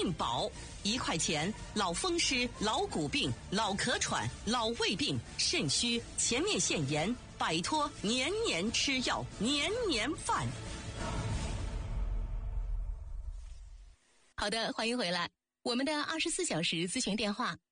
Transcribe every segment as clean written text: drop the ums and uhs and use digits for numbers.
命宝，1块钱，老风湿、老骨病、老咳喘、老胃病、肾虚、前列腺炎，摆脱年年吃药、年年犯。 好的，欢迎回来。我们的24小时咨询电话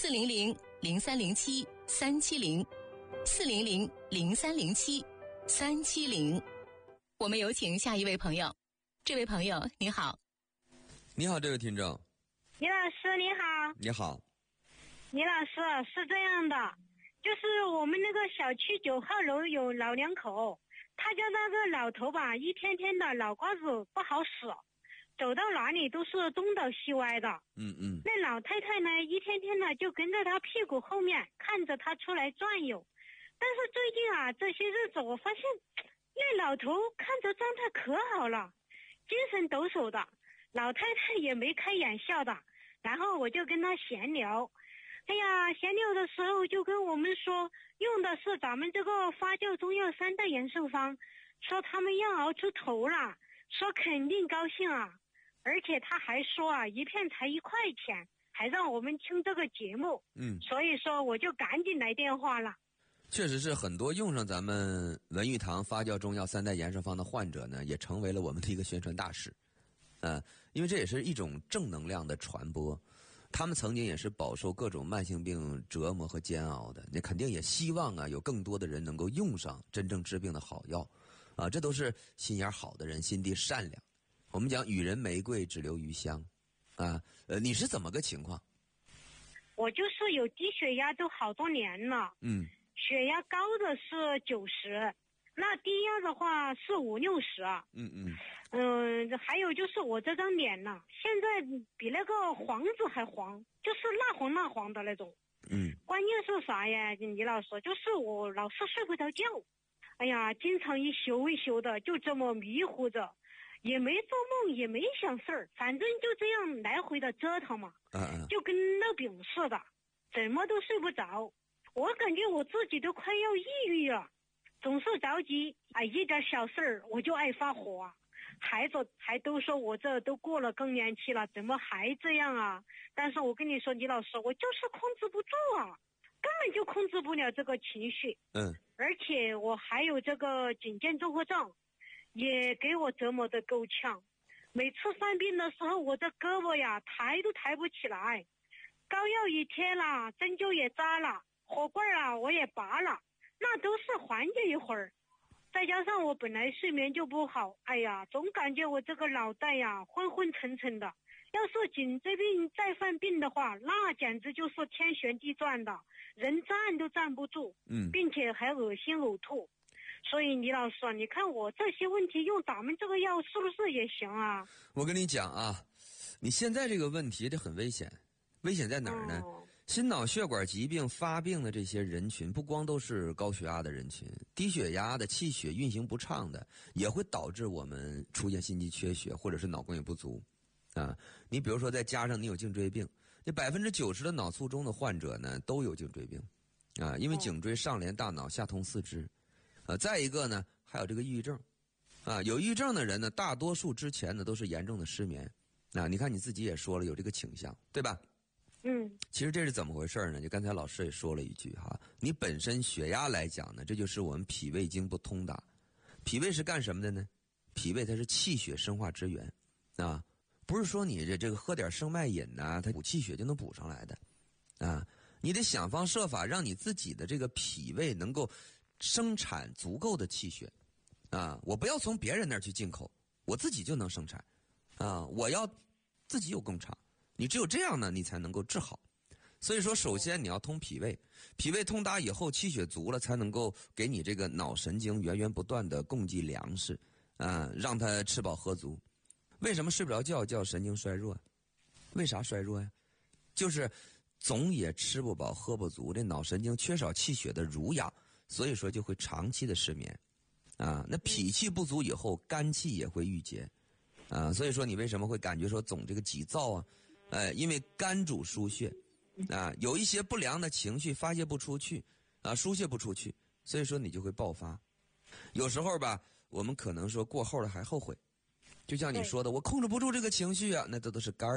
400-0307-370，400-0307-370。我们有请下一位朋友。这位朋友你好。 你好，这位听众。 李老师你好。 你好。 李老师，是这样的，就是我们那个小区9号楼有老两口，他家那个老头吧，一天天的脑瓜子不好使，走到哪里都是东倒西歪的。那老太太呢，一天天的就跟着他屁股后面，看着他出来转悠。但是最近啊，这些日子我发现那老头看着状态可好了，精神抖擞的，老太太也没开眼笑的。然后我就跟他闲聊，闲聊的时候就跟我们说，用的是咱们这个发酵中药3代延寿方，说他们要熬出头了，说肯定高兴啊。而且他还说啊，一片才1块钱，还让我们听这个节目。所以说我就赶紧来电话了。 确实是很多用上咱们文玉堂发酵中药3代延寿方的患者呢，也成为了我们的一个宣传大使。因为这也是一种正能量的传播。他们曾经也是饱受各种慢性病折磨和煎熬的，那肯定也希望啊，有更多的人能够用上真正治病的好药。这都是心眼好的人，心地善良。我们讲予人玫瑰，只留余香。你是怎么个情况？ 我就是有低血压都好多年了。血压高的是90，那低压的话是50-60。还有就是我这张脸呢，现在比那个黄子还黄，就是蜡黄的那种。关键是啥呀，李老师，就是我老是睡不着觉。经常一宿一宿的就这么迷糊着，也没做梦，也没想事儿，反正就这样来回的折腾嘛。就跟烙饼似的，怎么都睡不着。我感觉我自己都快要抑郁了，总是着急，一点小事儿我就爱发火啊。孩子还都说我这都过了更年期了，怎么还这样啊？但是我跟你说，李老师，我就是控制不住啊，根本就控制不了这个情绪。而且我还有这个颈肩综合症，也给我折磨得够呛。每次犯病的时候，我的胳膊呀抬都抬不起来，膏药也贴了，针灸也扎了，火罐啊我也拔了，那都是缓解一会儿。再加上我本来睡眠就不好，总感觉我这个脑袋呀昏昏沉沉的。要是颈椎病再犯病的话，那简直就是天旋地转的，人站都站不住，并且还恶心呕吐。所以李老师，你看我这些问题用咱们这个药是不是也行啊？ 我跟你讲啊，你现在这个问题这很危险。危险在哪儿呢？心脑血管疾病发病的这些人群，不光都是高血压的人群，低血压的、气血运行不畅的，也会导致我们出现心肌缺血或者是脑供血不足。你比如说再加上你有颈椎病，那90%的脑卒中的患者呢都有颈椎病。因为颈椎上连大脑，下通四肢。再一个呢，还有这个抑郁症。有抑郁症的人呢，大多数之前呢都是严重的失眠。你看你自己也说了有这个倾向，对吧？其实这是怎么回事呢？就刚才老师也说了一句哈，你本身血压来讲呢，这就是我们脾胃经不通达。脾胃是干什么的呢？脾胃它是气血生化之源不是说你这个喝点生脉饮它补气血就能补上来的你得想方设法让你自己的这个脾胃能够生产足够的气血我不要从别人那儿去进口，我自己就能生产我要自己有工厂。你只有这样呢，你才能够治好。所以说首先你要通脾胃，脾胃通达以后，气血足了，才能够给你这个脑神经源源不断的供给粮食让它吃饱喝足。为什么睡不着觉叫神经衰弱？为啥衰弱呀？就是总也吃不饱喝不足，这脑神经缺少气血的濡养，所以说就会长期的失眠那脾气不足以后，肝气也会郁结所以说你为什么会感觉说总这个急躁因为肝主输血有一些不良的情绪发泄不出去疏泄不出去，所以说你就会爆发。有时候吧，我们可能说过后了还后悔，就像你说的，我控制不住这个情绪那都是肝